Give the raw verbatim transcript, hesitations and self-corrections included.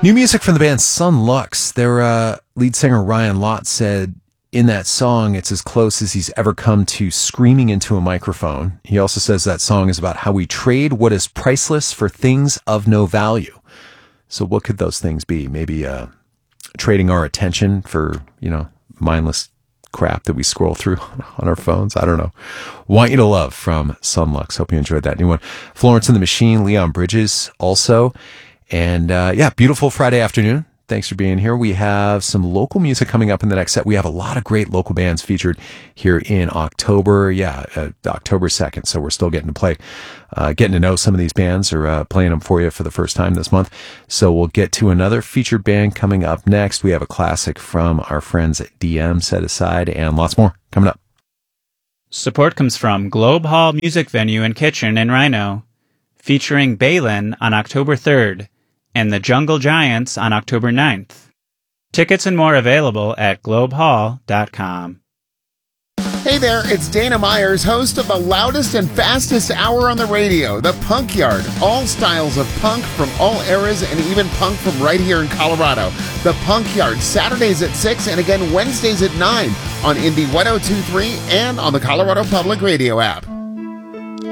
New music from the band Sun Lux. Their uh, lead singer Ryan Lott said in that song, it's as close as he's ever come to screaming into a microphone. He also says that song is about how we trade what is priceless for things of no value. So what could those things be? Maybe uh, trading our attention for, you know, mindless crap that we scroll through on our phones. I don't know. Want You to Love from Sun Lux. Hope you enjoyed that new one. Florence and the Machine, Leon Bridges also. And uh, yeah, beautiful Friday afternoon. Thanks for being here. We have some local music coming up in the next set. We have a lot of great local bands featured here in October. Yeah, uh, October second. So we're still getting to play, uh, getting to know some of these bands or uh, playing them for you for the first time this month. So we'll get to another featured band coming up next. We have a classic from our friends at D M Set Aside and lots more coming up. Support comes from Globe Hall Music Venue and Kitchen in Rhino, featuring Balin on October third. And the Jungle Giants on October ninth. Tickets and more available at globe hall dot com. Hey there, it's Dana Myers, host of the loudest and fastest hour on the radio, The Punk Yard. All styles of punk from all eras and even punk from right here in Colorado. The Punk Yard, Saturdays at six and again Wednesdays at nine on Indie one oh two point three and on the Colorado Public Radio app.